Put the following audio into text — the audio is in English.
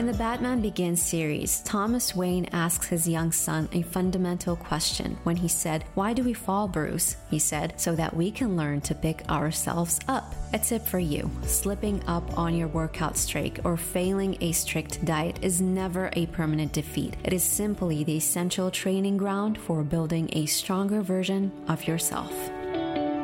In the Batman Begins series, Thomas Wayne asks his young son a fundamental question when he said, "Why do we fall, Bruce?" He said, "So that we can learn to pick ourselves up." A tip for you: slipping up on your workout streak or failing a strict diet is never a permanent defeat. It is simply the essential training ground for building a stronger version of yourself.